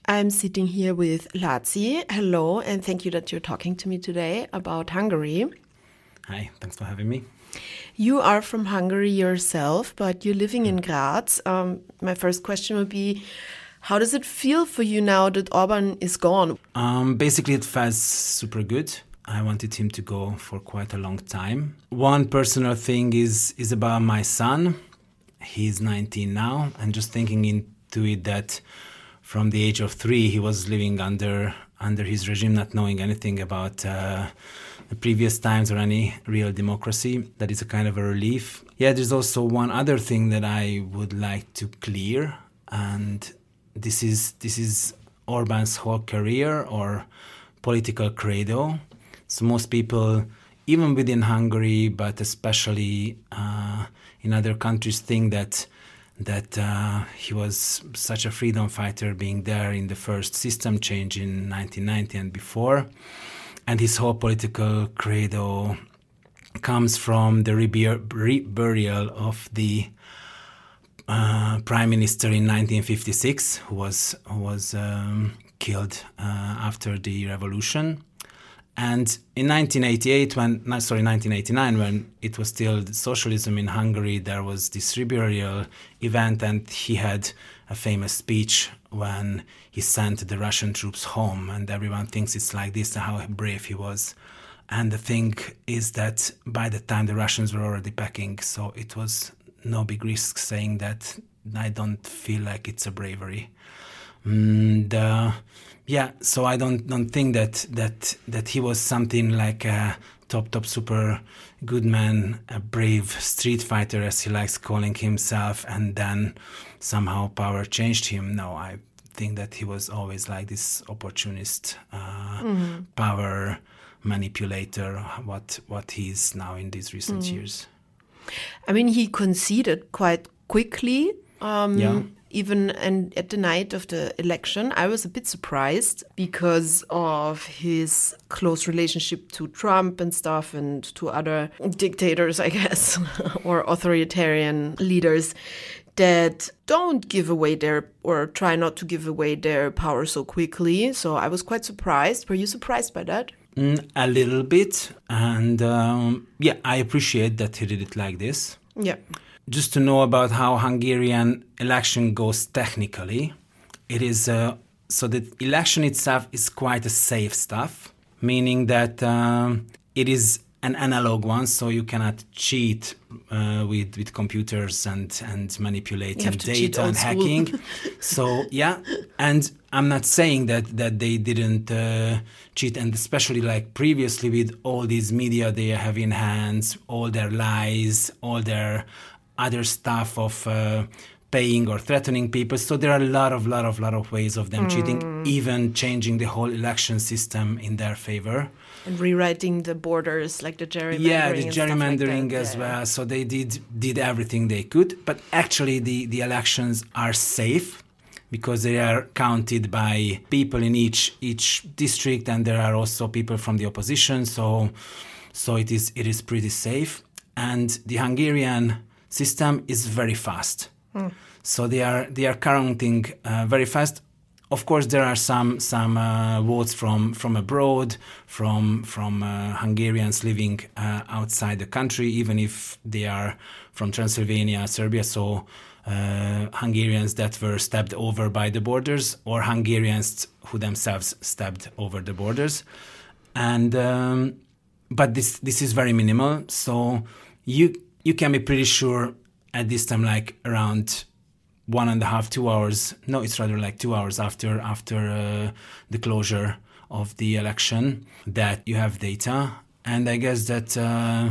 I'm sitting here with Laci. Hello, and thank you that you're talking to me today about Hungary. Hi, thanks for having me. You are from Hungary yourself, but you're living in Graz. My first question would be, how does it feel for you now that Orban is gone? Basically, it feels super good. I wanted him to go for quite a long time. One personal thing is about my son. He's 19 now, and just thinking into it that from the age of 3, he was living under his regime, not knowing anything about the previous times or any real democracy. That is a kind of a relief. Yeah, there's also one other thing that I would like to clear, and this is Orban's whole career or political credo. So most people, even within Hungary, but especially in other countries, think that he was such a freedom fighter being there in the first system change in 1990 and before. And his whole political credo comes from the reburial of the prime minister in 1956, who was killed after the revolution. And in 1989, when it was still socialism in Hungary, there was this reburial event, and he had a famous speech when he sent the Russian troops home, and everyone thinks it's like this, how brave he was. And the thing is that by the time the Russians were already packing, so it was no big risk saying that I don't feel like it's a bravery. So I don't think that he was something like a top super good man, a brave street fighter, as he likes calling himself, and then somehow power changed him. No, I think that he was always like this opportunist power manipulator, what he is now in these recent years. I mean, he conceded quite quickly. Even at the night of the election, I was a bit surprised because of his close relationship to Trump and stuff, and to other dictators, I guess, or authoritarian leaders that don't give away or try not to give away their power so quickly. So I was quite surprised. Were you surprised by that? A little bit. And I appreciate that he did it like this. Yeah. Just to know about how Hungarian election goes technically, it is so the election itself is quite a safe stuff, meaning that it is an analog one, so you cannot cheat with computers and manipulating data and hacking. So and I'm not saying that they didn't cheat, and especially like previously with all these media they have in hands, all their lies, all their other stuff of paying or threatening people. So there are a lot of ways of them cheating, even changing the whole election system in their favor. And rewriting the borders, like the gerrymandering. Yeah, the gerrymandering like as well. So they did everything they could. But actually the elections are safe because they are counted by people in each district, and there are also people from the opposition. So it is pretty safe. And the Hungarian system is very fast. So they are counting very fast. Of course, there are some votes from abroad, from Hungarians living outside the country, even if they are from Transylvania, Serbia. So Hungarians that were stabbed over by the borders, or Hungarians who themselves stabbed over the borders, and but this is very minimal. So you can be pretty sure at this time, like around 1.5, 2 hours. No, it's rather like 2 hours after the closure of the election, that you have data. And I guess that